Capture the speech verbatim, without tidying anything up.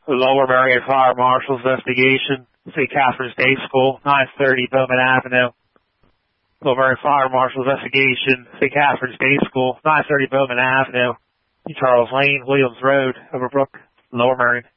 Lower Merion Fire Marshal's investigation. Saint Catherine's Day School, nine thirty Bowman Avenue. Lower Merion Fire Marshal's investigation. Saint Catherine's Day School, nine thirty Bowman Avenue. Charles Lane, Williams Road, Overbrook, Lower Merion.